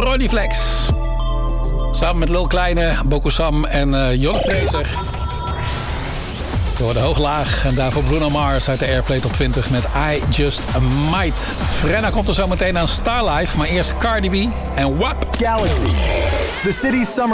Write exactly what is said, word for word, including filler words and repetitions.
Ronnie Flex. Samen met Lil Kleine, Boko Sam en uh, Jonne Fraser. Door de hooglaag. En daarvoor Bruno Mars uit de Airplay Top twintig met I Just Might. Frenna komt er zo meteen aan Starlife. Maar eerst Cardi B en W A P. Galaxy. The city's summer